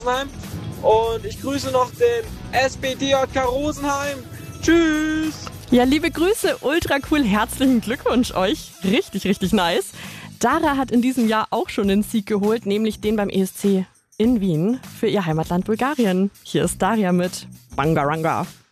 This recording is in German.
Und ich grüße noch den SBDJK Rosenheim. Tschüss! Ja, liebe Grüße, ultra cool, herzlichen Glückwunsch euch. Richtig, richtig nice. Dara hat in diesem Jahr auch schon den Sieg geholt, nämlich den beim ESC in Wien für ihr Heimatland Bulgarien. Hier ist Daria mit Bangaranga.